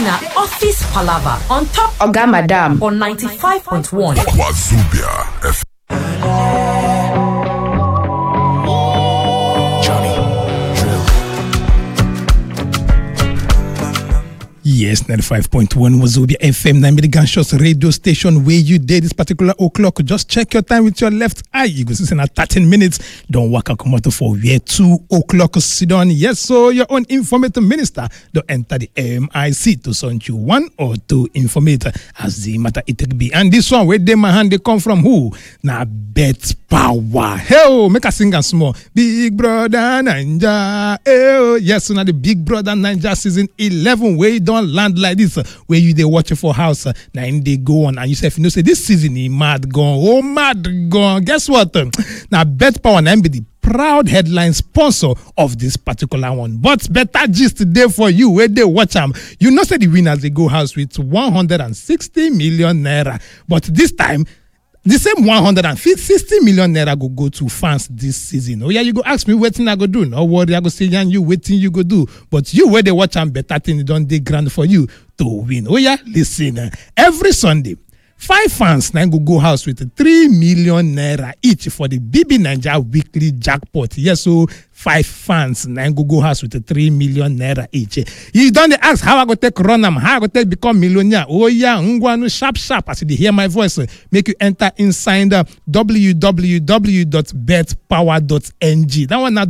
na Office Palava on top Oga Madam on 95.1 Wazubia FM. Yes, 95.1 Wazobia FM, Namirigan Shots radio station where you did this particular o'clock. Just check your time with your left eye. You go see in 13 minutes. Don't work out for where 2 o'clock sit on. Yes, so your own informative minister don't enter the MIC to send you one or two informate as the matter it could be. And this one, where they my hand they come from who? Now Bet Power. Hey, make a sing and small. Big Brother Ninja. Hey, yes, so now the Big Brother Ninja season 11 where you don't land like this, where you they watch it for house, now they go on and you say, if you know, say this season he mad gone, oh mad gone. Guess what? Now Bet Power now be the proud headline sponsor of this particular one. But better gist today for you where they watch them. You know, say the winners they go house with 160 million naira. But this time, the same 160 million naira go to fans this season. Oh yeah, you go ask me what thing I go do. No worry, I go say and you waiting you go do. But you where they watch and better thing don't they grand for you to win. Oh yeah, listen. Every Sunday, 5 fans now go house with 3 million naira each for the BB Naija weekly jackpot. Yes, so 5 fans now go house with 3 million naira each. You don't ask how I go take run them, how I go take become millionaire. Oh yeah, ngwanu sharp as you hear my voice, make you enter inside www.betpower.ng. That one na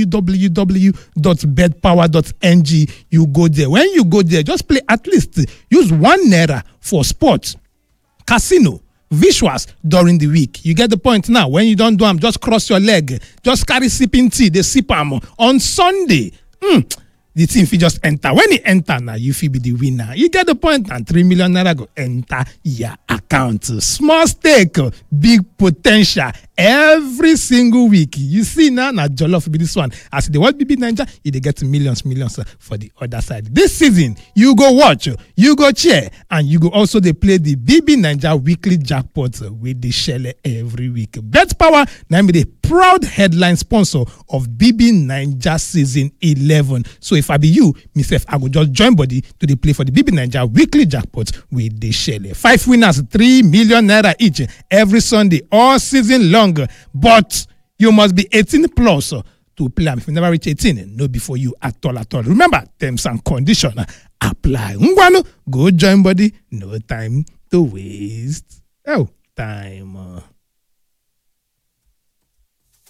www.betpower.ng. You go there. When you go there, just play at least use 1 naira for sports, casino, visuals during the week. You get the point now. When you don't do them, just cross your leg. Just carry sipping tea. They sip them. On Sunday, the team fi just enter. When he enter now, you fi be the winner. You get the point. And 3 million naira go enter your account. Small stake, big potential. Every single week. You see now Jollof be this one. As the World BB Naija, they get millions for the other side. This season, you go watch, you go cheer, and you go also they play the BB Naija weekly jackpot with the shell every week. Bet Power, now be the proud headline sponsor of BB Naija season 11. So if I be you, myself, I go just join body to the play for the BB Naija weekly jackpot with the shell. 5 winners, 3 million naira each every Sunday, all season long. But you must be 18 plus to play. If you never reach 18, no be for you at all. Remember, terms and conditions apply. Ngwanu, go join body. No time to waste. Oh, time.